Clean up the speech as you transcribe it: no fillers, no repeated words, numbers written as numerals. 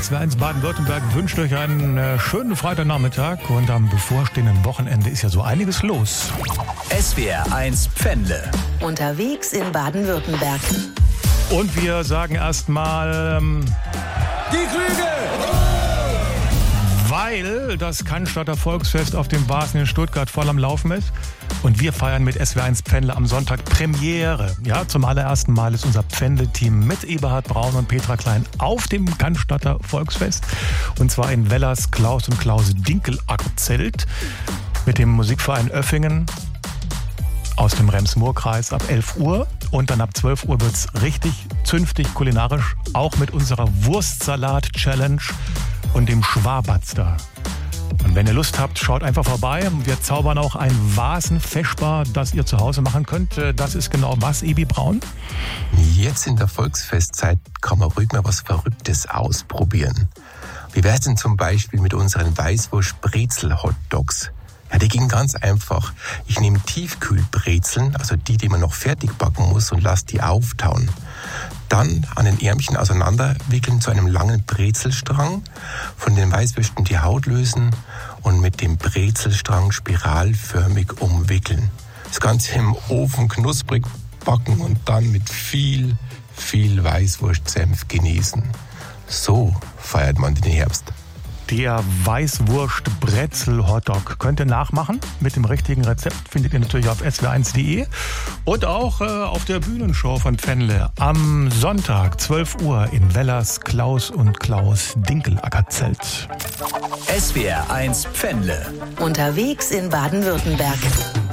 SWR1 Baden-Württemberg wünscht euch einen schönen Freitagnachmittag und am bevorstehenden Wochenende ist ja so einiges los. SWR1 Pfändle. Unterwegs in Baden-Württemberg. Und wir sagen erstmal Die Krüge! Weil das Cannstatter Volksfest auf dem Wasen in Stuttgart voll am Laufen ist. Und wir feiern mit SWR1 Pfändle am Sonntag Premiere. Ja, zum allerersten Mal ist unser Pfändle-Team mit Eberhard Braun und Petra Klein auf dem Cannstatter Volksfest. Und zwar in Wellers Klaus und Klaus Dinkelacker-Zelt mit dem Musikverein Oeffingen aus dem Rems-Murr-Kreis ab 11 Uhr. Und dann ab 12 Uhr wird's richtig zünftig kulinarisch, auch mit unserer Wurstsalat-Challenge und dem Schwabatz da. Und wenn ihr Lust habt, schaut einfach vorbei. Wir zaubern auch ein Vasen-Feschbar, das ihr zu Hause machen könnt. Das ist genau was, Ebi Braun? Jetzt in der Volksfestzeit kann man ruhig mal was Verrücktes ausprobieren. Wie wär's denn zum Beispiel mit unseren Weißwurst-Brezel-Hotdogs? Ja, die gehen ganz einfach. Ich nehme Tiefkühlbrezeln, also die man noch fertig backen muss, und lasse die auftauen. Dann an den Ärmchen auseinanderwickeln zu einem langen Brezelstrang, von den Weißwürsten die Haut lösen und mit dem Brezelstrang spiralförmig umwickeln. Das Ganze im Ofen knusprig backen und dann mit viel Weißwurstsenf genießen. So feiert man den Herbst. Der Weißwurst-Brezel-Hotdog könnt ihr nachmachen. Mit dem richtigen Rezept findet ihr natürlich auf swr1.de und auch auf der Bühnenshow von Pfändle am Sonntag 12 Uhr in Wellers Klaus und Klaus Dinkelacker-Zelt. SWR1 Pfändle. Unterwegs in Baden-Württemberg.